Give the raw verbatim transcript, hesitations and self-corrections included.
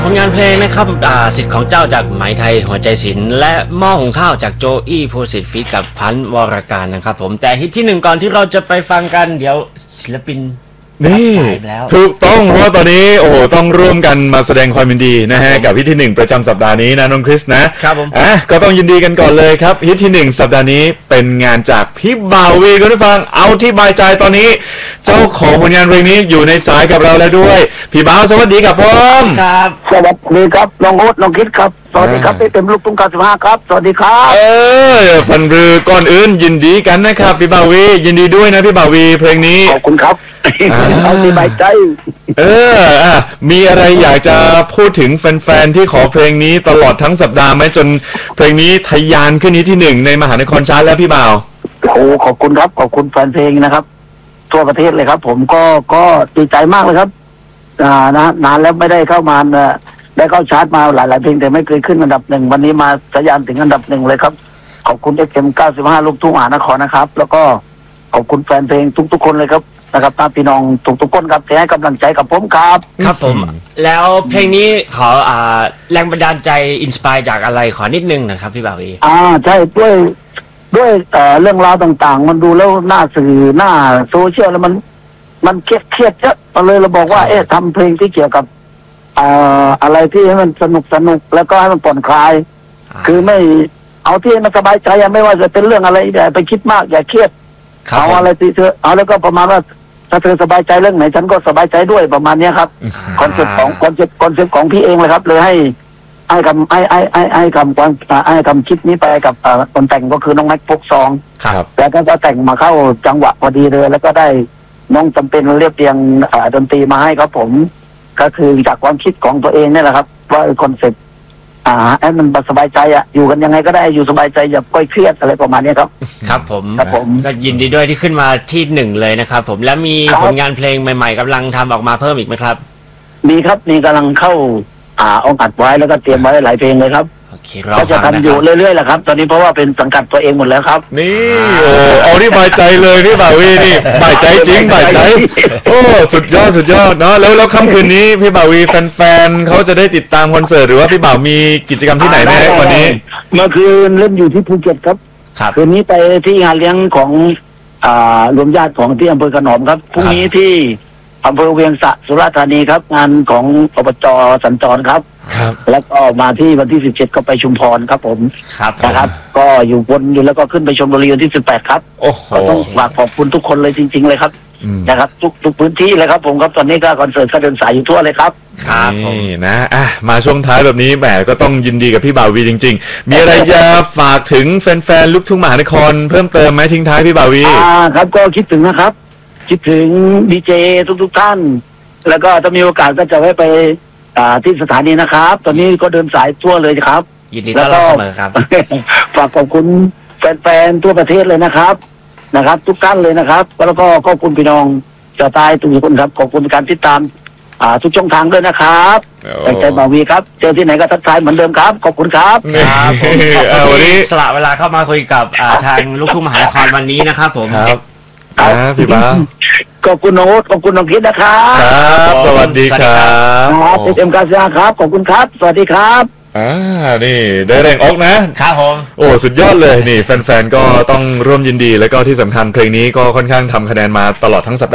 ผลงานเพลงนะครับสิทธิ์ของเจ้าจากไหมไทยหัวใจศิลป์และหม้อหุงข้าวจากโจอี้ภูสิทธิ์ฟีกับพันธ์วรการนะครับผมแต่ฮิตที่หนึ่งก่อนที่เราจะไปฟังกันเดี๋ยวศิลปินนี่ถูกต้องเพราะว่าตอนนี้โอ้โหต้องร่วมกันมาแสดงความยินดีนะฮะกับฮิตที่หนึ่งประจำสัปดาห์นี้นะน้องคริสนะครับผมอ่ะก็ต้องยินดีกันก่อนเลยครับฮิตที่หนึ่งสัปดาห์นี้เป็นงานจากพี่บ่าววีคุณผู้ฟังเอาที่บายใจตอนนี้เจ้าของผลงานเพลงนี้อยู่ในสายกับเราแล้วด้วยพี่บ่าวสวัสดีครับผมครับสวัสดีครับน้องโอ๊ตน้องคิดครับสวัสดีครับเต็มลูกตุ้งเก้าสิบห้าครับสวัสดีครับเออพันรือก่อนอื่นยินดีกันนะครับพี่บ่าววียินดีด้วยนะพี่บ่าววีเพลงนี้ขอบคุณครับเอาที่บายใจเอออ่ะมีอะไรอยากจะพูดถึงแฟนๆที่ขอเพลงนี้ตลอดทั้งสัปดาห์ไหมจนเพลงนี้ทะยานขึ้นนี้ที่หนึ่งในมหานครชาร์ตแล้วพี่บ่าวโอ้ขอบคุณครับขอบคุณแฟนเพลงนะครับทั่วประเทศเลยครับผมก็ก็ดีใจมากเลยครับอ่านะนานแล้วไม่ได้เข้ามาได้เข้าชาร์ตมาหลายๆเพลงแต่ไม่เคยขึ้นอันดับหนึ่งวันนี้มาทะยานถึงอันดับหนึ่งเลยครับขอบคุณเอฟเอ็มเก้าสิบห้าลูกทุ่งมหานครนะครับแล้วก็ขอบคุณแฟนเพลงทุกๆคนเลยครับนะครับตามพี่น้องทุกๆคนครับที่ให้กำลังใจกับผมครับครับผมแล้วเพลงนี้ขออ่าแรงบันดาลใจอินสปายจากอะไรขอนิดนึงนะครับพี่บ่าววีอ่าใช่ด้วยด้วยเอ่อเรื่องราวต่างๆมันดูแล้วหน้าสื่อหน้าโซเชียลแล้วมันมันเครียดเครียดเยอะเลยเราบอกว่าเอ๊ะทำเพลงที่เกี่ยวกับอ่าอะไรที่ให้มันสนุกสนุกแล้วก็ให้มันผ่อนคลายคือไม่เอาที่มันสบายใจไม่ว่าจะเป็นเรื่องอะไรอย่าไปคิดมากอย่าเครียดเอาอะไรที่เธอเอาแล้วก็ประมาณว่าถ้าเธอสบายใจเรื่องไหนฉันก็สบายใจด้วยประมาณนี้ครับคอนเซ็ปต์ของคอนเซ็ปต์คอนเซ็ปต์ของพี่เองเลยครับเลยให้ให้คำให้ให้ให้ให้คำความให้คำคิดนี้ไปกับคนแต่งก็คือน้องแม็กพกซองครับแล้วก็แต่งมาเข้าจังหวะพอดีเลยแล้วก็ได้น้องจำเป็นเรียบเรียงดนตรีมาให้ครับผมก็คือจากความคิดของตัวเองนี่แหละครับว่าคอนเซ็ปต์อ่าให้มันสบายใจอ่ะอยู่กันยังไงก็ได้อยู่สบายใจอย่าก้อยเครียดอะไรประมาณนี้ครับครับผมครับผมก็ยินดีด้วยที่ขึ้นมาที่หนึ่งเลยนะครับผมแล้วมีผลงานเพลงใหม่ๆกำลังทำออกมาเพิ่มอีกไหมครับมีครับมีกำลังเข้าอ่าองอัดไว้แล้วก็เตรียมไว้หลายเพลงเลยครับก็จะทำอยู่เรื่อยๆแหละครับตอนนี้เพราะว่าเป็นสังกัดตัวเองหมดแล้วครับนี่โอ้เอาที่บายใจเลยพี่บ่าววีนี่บายใจจริงบายใจโอ้สุดยอดสุดยอดเนาะแล้วแล้วค่ำคืนนี้พี่บ่าววีแฟนๆเขาจะได้ติดตามคอนเสิร์ตหรือว่าพี่บ่าวมีกิจกรรมที่ไหนไหมวันนี้เมื่อคืนเล่นอยู่ที่ภูเก็ตครับคืนนี้ไปที่งานเลี้ยงของอ่ารวมญาติของที่อำเภอขนอมครับพรุ่งนี้ที่อำเภอเวียงสะสุราษฎร์ธานีครับงานของอบจ.สัญจรครับแล้วก็มาที่วันที่สิบเจ็ดก็ไปชุมพรครับผมนะครับก็อยู่บนอยู่แล้วก็ขึ้นไปชลบุรีวันที่สิบแปดครับก็ต้องฝากขอบคุณทุกคนเลยจริงๆเลยครับนะครับทุกทุกพื้นที่เลยครับผมครับตอนนี้ก็คอนเสิร์ตก็เดินสายอยู่ทั่วเลยครับครับนี่นะอ่ะมาช่วงท้ายแบบนี้แหมก็ต้องยินดีกับพี่บ่าววีจริงๆมีอะไรจะฝากถึงแฟนๆลูกทุ่งมหานครเพิ่มเติมไหมทิ้งท้ายพี่บ่าววีอ่าครับก็คิดถึงนะครับคิดถึงดีเจทุกๆท่านแล้วก็ถ้ามีโอกาสก็จะไว้ไปที่สถานีนะครับตอนนี้ก็เดินสายทั่วเลยครับยินดีต้อนรับเสมอครับฝากขอบคุณแฟนๆทั่วประเทศเลยนะครับนะครับทุกท่านเลยนะครับแล้วก็ขอบคุณพี่น้องชาวใต้ทุกคนครับขอบคุณการติดตามทุกช่องทางด้วยนะครับแต่ใจบ่าววีครับเจอที่ไหนก็ทักทายเหมือนเดิมครับขอบคุณครับครับผมวันนี้สละเวลาเข้ามาคุยกับทางลูกทุ่งมหานครวันนี้นะครับผมครับพี่บ่าวขอบคุณน้องโอ๊ตขอบคุณน้องคิดนะครับครับสวัสดีครับครับเอ็มกาเซียครับขอบคุณครับสวัสดีครับอ่านี่ได้แรงอกนะครับผมโอ้สุดยอดเลยนี่แฟนๆก็ต้องร่วมยินดีแล้วก็ที่สำคัญเพลงนี้ก็ค่อนข้างทำคะแนนมาตลอดทั้งสัป